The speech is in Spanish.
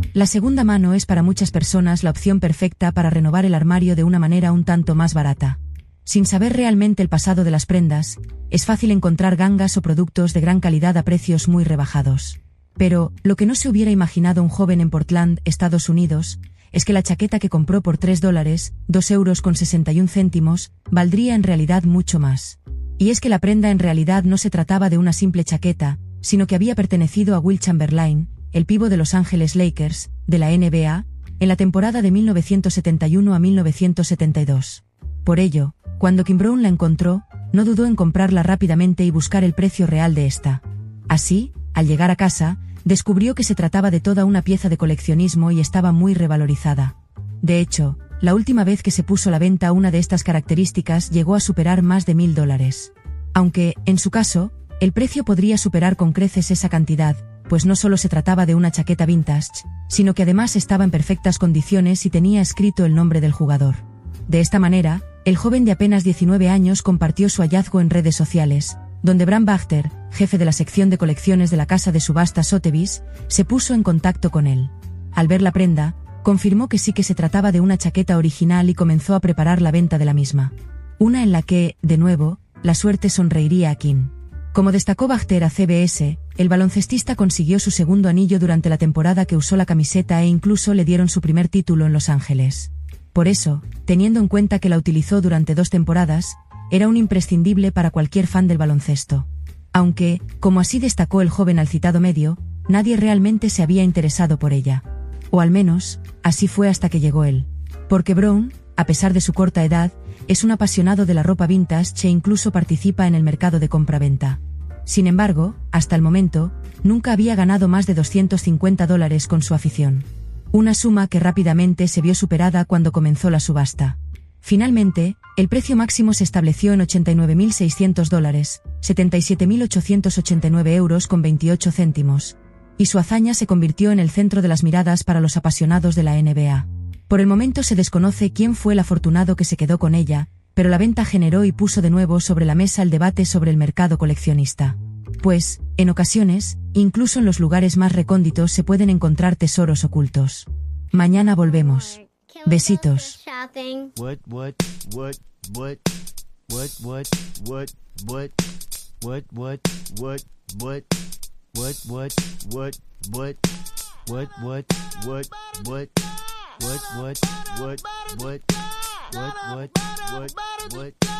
La segunda mano es para muchas personas la opción perfecta para renovar el armario de una manera un tanto más barata. Sin saber realmente el pasado de las prendas, es fácil encontrar gangas o productos de gran calidad a precios muy rebajados. Pero, lo que no se hubiera imaginado un joven en Portland, Estados Unidos, es que la chaqueta que compró por $3, €2,61, valdría en realidad mucho más. Y es que la prenda en realidad no se trataba de una simple chaqueta, sino que había pertenecido a Wilt Chamberlain, el pívot de Los Ángeles Lakers, de la NBA, en la temporada de 1971 a 1972. Por ello, cuando Kim Brown la encontró, no dudó en comprarla rápidamente y buscar el precio real de esta. Así, al llegar a casa, descubrió que se trataba de toda una pieza de coleccionismo y estaba muy revalorizada. De hecho, la última vez que se puso a la venta una de estas características llegó a superar más de $1,000. Aunque, en su caso, el precio podría superar con creces esa cantidad, pues no solo se trataba de una chaqueta vintage, sino que además estaba en perfectas condiciones y tenía escrito el nombre del jugador. De esta manera, el joven de apenas 19 años compartió su hallazgo en redes sociales, donde Bram Bachter, jefe de la sección de colecciones de la casa de subastas Sotheby's, se puso en contacto con él. Al ver la prenda, confirmó que sí que se trataba de una chaqueta original y comenzó a preparar la venta de la misma. Una en la que, de nuevo, la suerte sonreiría a Kim. Como destacó Bachter a CBS, el baloncestista consiguió su segundo anillo durante la temporada que usó la camiseta e incluso le dieron su primer título en Los Ángeles. Por eso, teniendo en cuenta que la utilizó durante 2 temporadas, era un imprescindible para cualquier fan del baloncesto. Aunque, como así destacó el joven al citado medio, nadie realmente se había interesado por ella. O al menos, así fue hasta que llegó él. Porque Brown, a pesar de su corta edad, es un apasionado de la ropa vintage e incluso participa en el mercado de compra-venta. Sin embargo, hasta el momento, nunca había ganado más de $250 con su afición. Una suma que rápidamente se vio superada cuando comenzó la subasta. Finalmente, el precio máximo se estableció en $89.600, €77.889,28, y su hazaña se convirtió en el centro de las miradas para los apasionados de la NBA. Por el momento se desconoce quién fue el afortunado que se quedó con ella, pero la venta generó y puso de nuevo sobre la mesa el debate sobre el mercado coleccionista. Pues, en ocasiones, incluso en los lugares más recónditos se pueden encontrar tesoros ocultos. Mañana volvemos. Besitos. What?